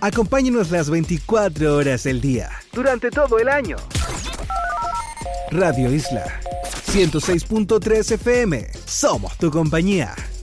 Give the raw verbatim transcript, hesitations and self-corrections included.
Acompáñenos las veinticuatro horas del día, durante todo el año. Radio Isla ciento seis punto tres F M. Somos tu compañía.